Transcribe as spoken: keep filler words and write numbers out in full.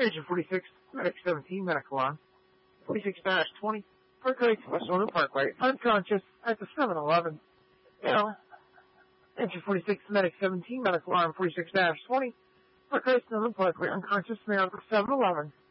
Engine forty-six, Medic seventeen, Medic alarm. forty-six dash twenty, Park Heights, West Orlando Parkway, unconscious at the seven eleven. Yeah. Engine forty-six, Medic seventeen, Medic alarm. forty-six dash twenty, Park Heights, Orlando Parkway, unconscious, male at the seven eleven.